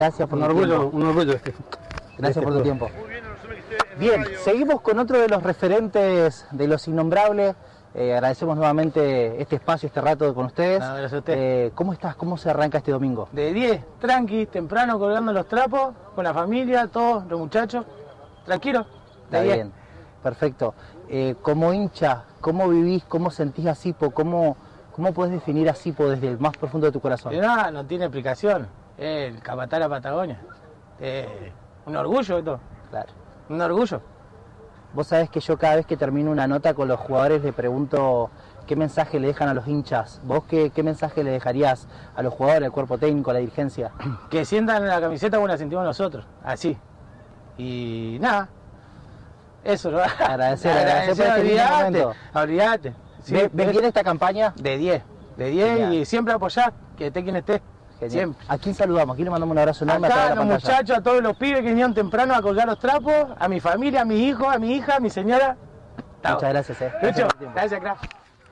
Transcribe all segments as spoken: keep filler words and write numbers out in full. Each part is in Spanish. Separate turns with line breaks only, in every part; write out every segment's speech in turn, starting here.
Gracias por
un
tu
orgullo,
tiempo.
un orgullo este.
Gracias
este
por tu
club.
tiempo.
Muy bien, el resumen que esté en
Bien,
la radio.
seguimos con otro de los referentes de los innombrables. Eh, agradecemos nuevamente este espacio, este rato con ustedes.
No, gracias a usted.
Eh, ¿Cómo estás? ¿Cómo se arranca este domingo?
De diez, tranqui, temprano, colgando los trapos, con la familia, todos los muchachos. Tranquilo, de
Está
diez.
bien, perfecto. Eh, como hincha, ¿cómo vivís, cómo sentís a Sipo? ¿Cómo, ¿Cómo podés definir a Sipo desde el más profundo de tu corazón?
Y nada, no tiene explicación. El capataz de la Patagonia. Eh, un orgullo esto,
Claro.
un orgullo.
Vos sabés que yo cada vez que termino una nota con los jugadores le pregunto qué mensaje le dejan a los hinchas. ¿Vos qué, qué mensaje le dejarías a los jugadores, al cuerpo técnico, a la dirigencia?
Que sientan la camiseta como la sentimos nosotros, así. Y nada, eso, ¿no?
Agradecer, agradecer por este lindo
olvidate,
momento.
olvidate. Sí,
¿Ves ves
es-
bien esta campaña?
De diez, de diez
Genial.
y siempre apoyar, que esté quien esté.
Genial.
Siempre.
¿A quién saludamos? Aquí le mandamos un abrazo enorme a toda
Acá
la
a los
pantalla.
muchachos, a todos los pibes que vinieron temprano a colgar los trapos, a mi familia, a mis hijos, a mi hija, a mi señora.
Muchas gracias, eh. Gracias
Lucho,
por tu tiempo.
gracias, crack.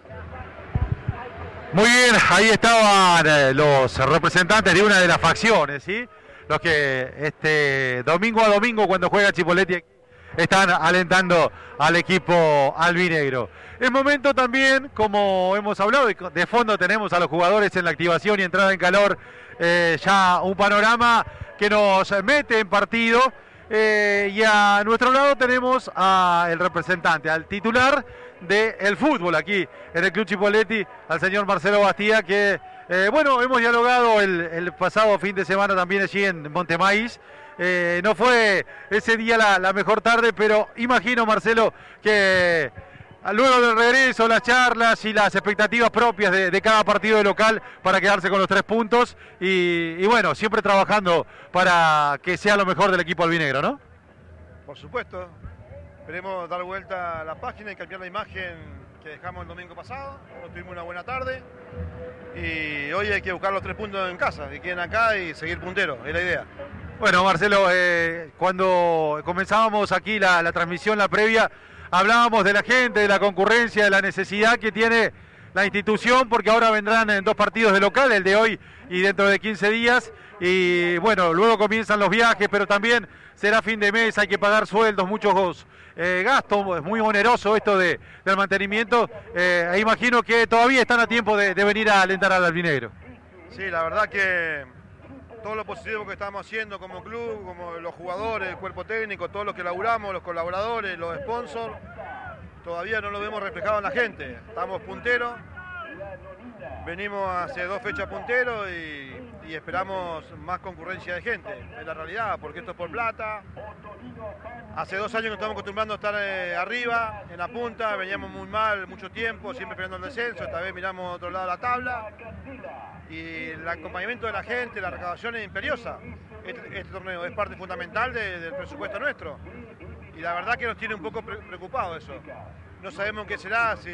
Muy bien, ahí estaban eh, los representantes de una de las facciones, ¿sí? Los que este domingo a domingo cuando juega Chipoleti están alentando al equipo albinegro. Es momento también, como hemos hablado, de, de fondo tenemos a los jugadores en la activación y entrada en calor, eh, ya un panorama que nos mete en partido. Eh, y a nuestro lado tenemos al representante, al titular del fútbol aquí en el Club Chipoleti, al señor Marcelo Bastía, que eh, bueno, hemos dialogado el, el pasado fin de semana también allí en Montemaíz. Eh, no fue ese día la, la mejor tarde, pero imagino, Marcelo, que luego del regreso, las charlas y las expectativas propias de, de cada partido de local para quedarse con los tres puntos y, y bueno, siempre trabajando para que sea lo mejor del equipo albinegro, ¿no?
Por supuesto. Esperemos dar vuelta a la página y cambiar la imagen que dejamos el domingo pasado. Hoy tuvimos una buena tarde y hoy hay que buscar los tres puntos en casa, que queden acá y seguir puntero, es la idea.
Bueno, Marcelo, eh, cuando comenzábamos aquí la, la transmisión, la previa, hablábamos de la gente, de la concurrencia, de la necesidad que tiene la institución, porque ahora vendrán en dos partidos de local, el de hoy y dentro de quince días, y bueno, luego comienzan los viajes, pero también será fin de mes, hay que pagar sueldos, muchos eh, gastos, es muy oneroso esto de, del mantenimiento, eh, e imagino que todavía están a tiempo de, de venir a alentar al albinegro.
Sí, la verdad que todo lo positivo que estamos haciendo como club, como los jugadores, el cuerpo técnico, todos los que laburamos, los colaboradores, los sponsors, todavía no lo vemos reflejado en la gente. Estamos punteros, venimos hace dos fechas punteros y, y esperamos más concurrencia de gente. Es la realidad, porque esto es por plata. Hace dos años que estamos acostumbrando a estar eh, arriba, en la punta, veníamos muy mal mucho tiempo, siempre peleando el descenso, esta vez miramos a otro lado de la tabla. Y el acompañamiento de la gente, la recaudación es imperiosa. Este, este torneo es parte fundamental de, del presupuesto nuestro. Y la verdad que nos tiene un poco pre preocupados eso. No sabemos qué será, si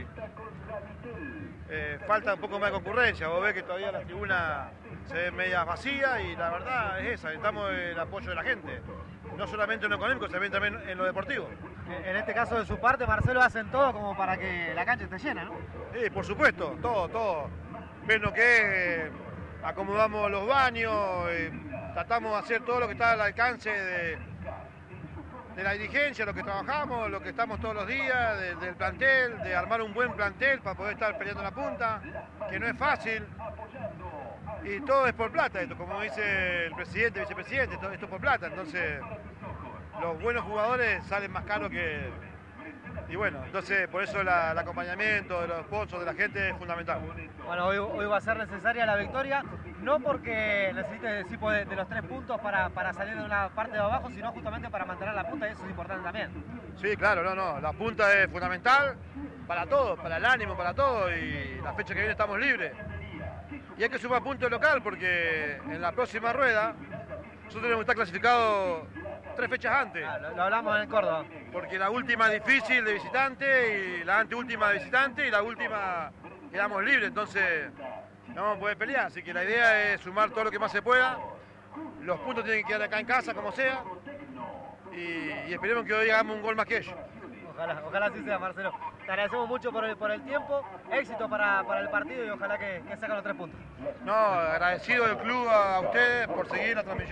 eh, falta un poco más de concurrencia. Vos ves que todavía las tribunas se ven medias vacías y la verdad es esa, necesitamos el apoyo de la gente. No solamente en lo económico, sino también en lo deportivo.
En este caso, de su parte, Marcelo, hacen todo como para que la cancha esté llena, ¿no?
Sí, por supuesto, todo, todo. Ven lo que es, eh, acomodamos los baños, eh, tratamos de hacer todo lo que está al alcance de, de la dirigencia, lo que trabajamos, lo que estamos todos los días, de, del plantel, de armar un buen plantel para poder estar peleando en la punta, que no es fácil. Y todo es por plata, esto, como dice el presidente, vicepresidente, esto, esto es por plata. Entonces, los buenos jugadores salen más caros que... Y bueno, entonces por eso la, el acompañamiento de los sponsors, de la gente es fundamental.
Bueno, hoy, hoy va a ser necesaria la victoria, no porque necesite el Sipo de, de los tres puntos para, para salir de una parte de abajo, sino justamente para mantener la punta, y eso es importante también.
Sí, claro, no, no, la punta es fundamental para todo, para el ánimo, para todo, y la fecha que viene estamos libres. Y hay que sumar puntos local porque en la próxima rueda nosotros tenemos que estar clasificados tres fechas antes.
Ah, lo, lo hablamos en Córdoba.
Porque la última es difícil de visitante, y la anteúltima de visitante, y la última quedamos libres, entonces no vamos a poder pelear. Así que la idea es sumar todo lo que más se pueda. Los puntos tienen que quedar acá en casa, como sea, y, y esperemos que hoy hagamos un gol más que ellos.
Ojalá, ojalá así sea, Marcelo. Te agradecemos mucho por el, por el tiempo, éxito para, para el partido y ojalá que, que sacan los tres puntos.
No, agradecido del club a ustedes por seguir la transmisión.